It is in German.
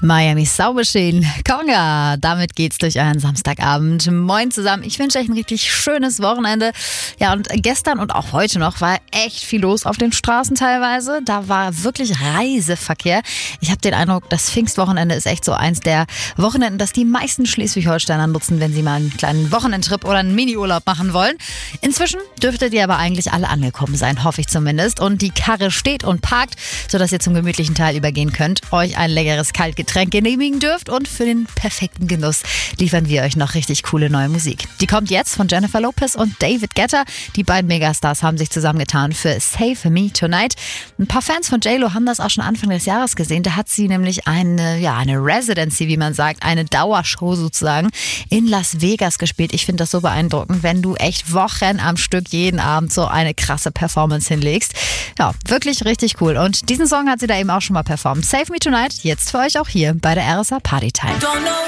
Miami Sound Machine, Conga. Damit geht's durch euren Samstagabend. Moin zusammen. Ich wünsche euch ein richtig schönes Wochenende. Ja, und gestern und auch heute noch war echt viel los auf den Straßen teilweise. Da war wirklich Reiseverkehr. Ich habe den Eindruck, das Pfingstwochenende ist echt so eins der Wochenenden, das die meisten Schleswig-Holsteiner nutzen, wenn sie mal einen kleinen Wochenendtrip oder einen Mini-Urlaub machen wollen. Inzwischen dürftet ihr aber eigentlich alle angekommen sein, hoffe ich zumindest. Und die Karre steht und parkt, sodass ihr zum gemütlichen Teil übergehen könnt, euch ein leckeres Kaltgetränk genehmigen dürft und für den perfekten Genuss liefern wir euch noch richtig coole neue Musik. Die kommt jetzt von Jennifer Lopez und David Guetta. Die beiden Megastars haben sich zusammengetan für Save Me Tonight. Ein paar Fans von J.Lo haben das auch schon Anfang des Jahres gesehen. Da hat sie nämlich eine Residency, wie man sagt, eine Dauershow sozusagen in Las Vegas gespielt. Ich finde das so beeindruckend, wenn du echt Wochen am Stück jeden Abend so eine krasse Performance hinlegst. Ja, wirklich richtig cool. Und diesen Song hat sie da eben auch schon mal performt. Save Me Tonight, jetzt für euch auch hier bei der RSA Party Time.